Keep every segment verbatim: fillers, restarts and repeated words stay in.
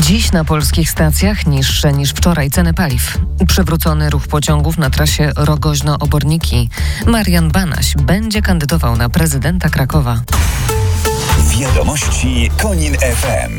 Dziś na polskich stacjach niższe niż wczoraj ceny paliw. Przywrócony ruch pociągów na trasie Rogoźno-Oborniki. Marian Banaś będzie kandydował na prezydenta Krakowa. Wiadomości Konin F M.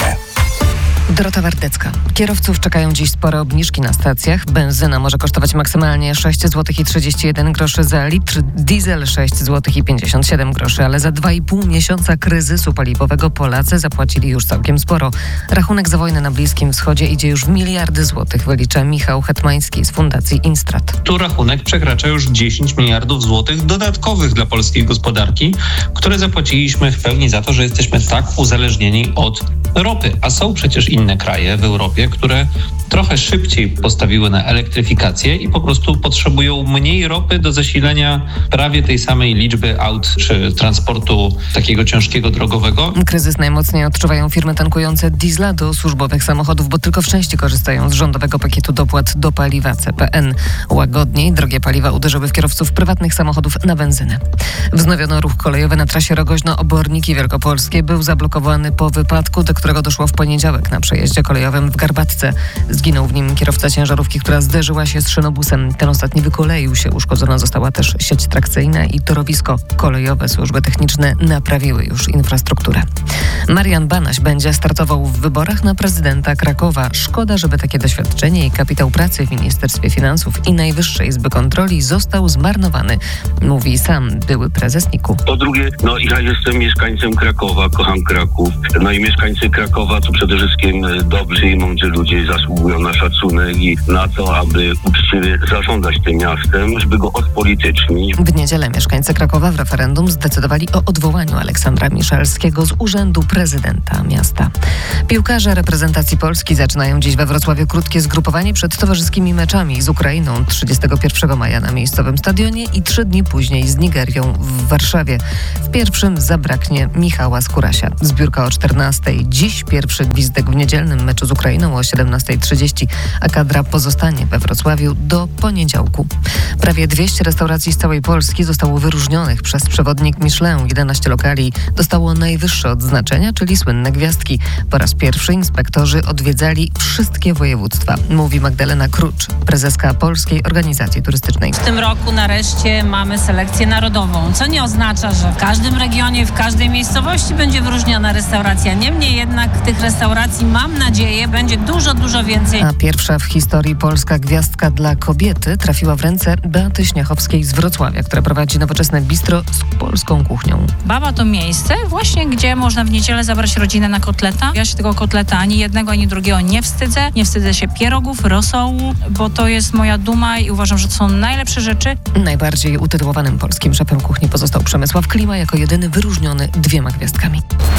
Dorota Wardecka. Kierowców czekają dziś spore obniżki na stacjach. Benzyna może kosztować maksymalnie sześć złotych i trzydzieści jeden groszy za litr, diesel sześć złotych i pięćdziesiąt siedem groszy, ale za dwa i pół miesiąca kryzysu paliwowego Polacy zapłacili już całkiem sporo. Rachunek za wojnę na Bliskim Wschodzie idzie już w miliardy złotych, wylicza Michał Hetmański z Fundacji Instrat. Tu rachunek przekracza już dziesięć miliardów złotych dodatkowych dla polskiej gospodarki, które zapłaciliśmy w pełni za to, że jesteśmy tak uzależnieni od ropy, a są przecież inne kraje w Europie, które trochę szybciej postawiły na elektryfikację i po prostu potrzebują mniej ropy do zasilenia prawie tej samej liczby aut czy transportu takiego ciężkiego drogowego. Kryzys najmocniej odczuwają firmy tankujące diesla do służbowych samochodów, bo tylko w części korzystają z rządowego pakietu dopłat do paliwa C P N. Łagodniej drogie paliwa uderzyły w kierowców prywatnych samochodów na benzynę. Wznowiono ruch kolejowy na trasie Rogoźno-Oborniki Wielkopolskie. Był zablokowany po wypadku, do którego doszło w poniedziałek na przejeździe kolejowym w Garbatce. Zginął w nim kierowca ciężarówki, która zderzyła się z szynobusem. Ten ostatni wykoleił się. Uszkodzona została też sieć trakcyjna i torowisko kolejowe. Służby techniczne naprawiły już infrastrukturę. Marian Banaś będzie startował w wyborach na prezydenta Krakowa. Szkoda, żeby takie doświadczenie i kapitał pracy w Ministerstwie Finansów i Najwyższej Izby Kontroli został zmarnowany, mówi sam były prezes N I K-u. Po drugie, no ja jestem mieszkańcem Krakowa, kocham Kraków. No i mieszkańcy Krakowa to przede wszystkim dobrzy i mądrzy ludzie zasługują na szacunek i na to, aby uczciwie zarządzać tym miastem, żeby go odpolitycznić. W niedzielę mieszkańcy Krakowa w referendum zdecydowali o odwołaniu Aleksandra Miszalskiego z urzędu prezydenta miasta. Piłkarze reprezentacji Polski zaczynają dziś we Wrocławiu krótkie zgrupowanie przed towarzyskimi meczami z Ukrainą trzydziestego pierwszego maja na miejscowym stadionie i trzy dni później z Nigerią w Warszawie. W pierwszym zabraknie Michała Skórasia. Zbiórka o czternastej. Dziś pierwszy gwizdek w niedzielnym meczu z Ukrainą o siedemnasta trzydzieści, a kadra pozostanie we Wrocławiu do poniedziałku. Prawie dwieście restauracji z całej Polski zostało wyróżnionych przez przewodnik Michelin. jedenaście lokali dostało najwyższe odznaczenia, czyli słynne gwiazdki. Po raz pierwszy inspektorzy odwiedzali wszystkie województwa, mówi Magdalena Krucz, prezeska Polskiej Organizacji Turystycznej. W tym roku nareszcie mamy selekcję narodową, co nie oznacza, że w każdym regionie, w każdej miejscowości będzie wyróżniona restauracja. Niemniej jednak tych restauracji, mam nadzieję, będzie dużo, dużo więcej. A pierwsza w historii polska gwiazdka dla kobiety trafiła w ręce Beaty Śniachowskiej z Wrocławia, która prowadzi nowoczesne bistro z polską kuchnią. Baba to miejsce właśnie, gdzie można w niedzielę zabrać rodzinę na kotleta. Ja się tego kotleta ani jednego, ani drugiego nie wstydzę. Nie wstydzę się pierogów, rosołu, bo to jest moja duma i uważam, że to są najlepsze rzeczy. Najbardziej utytułowanym polskim szefem kuchni pozostał Przemysław Klima, jako jedyny wyróżniony dwiema gwiazdkami.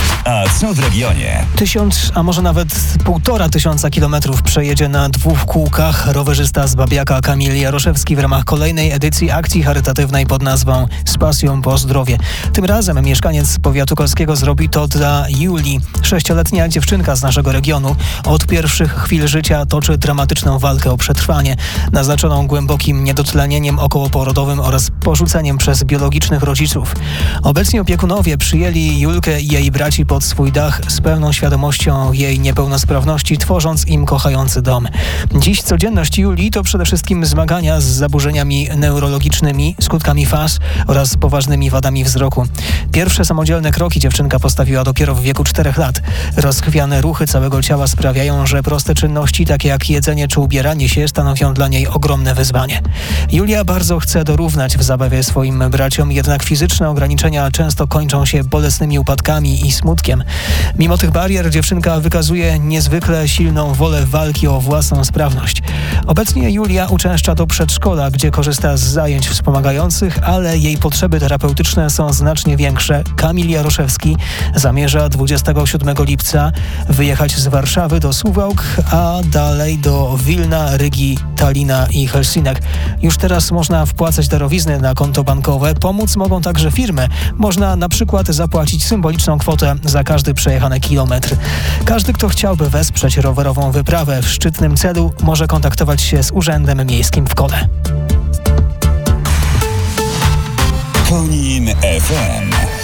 A co w regionie? Tysiąc, a może nawet półtora tysiąca kilometrów przejedzie na dwóch kółkach rowerzysta z Babiaka Kamil Jaroszewski w ramach kolejnej edycji akcji charytatywnej pod nazwą Z pasją po zdrowie. Tym razem mieszkaniec powiatu kolskiego zrobi to dla Julii. Sześcioletnia dziewczynka z naszego regionu od pierwszych chwil życia toczy dramatyczną walkę o przetrwanie, naznaczoną głębokim niedotlenieniem okołoporodowym oraz porzuceniem przez biologicznych rodziców. Obecni opiekunowie przyjęli Julkę i jej braci pod swój dach z pełną świadomością jej niepełnosprawności, tworząc im kochający dom. Dziś codzienność Julii to przede wszystkim zmagania z zaburzeniami neurologicznymi, skutkami faz oraz poważnymi wadami wzroku. Pierwsze samodzielne kroki dziewczynka postawiła dopiero w wieku czterech lat. Rozchwiane ruchy całego ciała sprawiają, że proste czynności, takie jak jedzenie czy ubieranie się, stanowią dla niej ogromne wyzwanie. Julia bardzo chce dorównać w zabawie swoim braciom, jednak fizyczne ograniczenia często kończą się bolesnymi upadkami i smutkiem. Mimo tych barier dziewczynka wykazuje niezwykle silną wolę walki o własną sprawność. Obecnie Julia uczęszcza do przedszkola, gdzie korzysta z zajęć wspomagających, ale jej potrzeby terapeutyczne są znacznie większe. Kamil Jaroszewski zamierza dwudziestego siódmego lipca wyjechać z Warszawy do Suwałk, a dalej do Wilna, Rygi, Tallina i Helsinek. Już teraz można wpłacać darowizny na konto bankowe. Pomóc mogą także firmy. Można na przykład zapłacić symboliczną kwotę za każdy przejechany kilometr. Każdy, kto chciałby wesprzeć rowerową wyprawę w szczytnym celu, może kontaktować się z Urzędem Miejskim w Kole. Konin F M.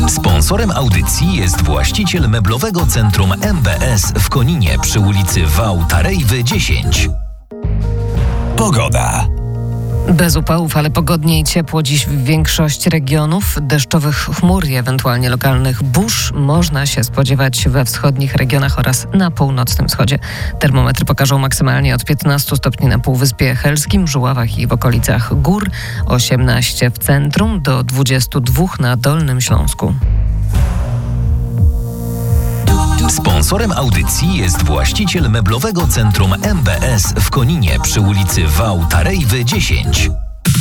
Sponsorem audycji jest właściciel meblowego centrum M B S w Koninie przy ulicy Wał Tarejwy dziesięć. Pogoda. Bez upałów, ale pogodnie i ciepło dziś w większości regionów. Deszczowych chmur i ewentualnie lokalnych burz można się spodziewać we wschodnich regionach oraz na północnym wschodzie. Termometry pokażą maksymalnie od piętnastu stopni na Półwyspie Helskim, Żuławach i w okolicach gór, osiemnaście w centrum do dwudziestu dwóch na Dolnym Śląsku. Sponsorem audycji jest właściciel meblowego centrum M B S w Koninie przy ulicy Wał Tarejwy dziesięć.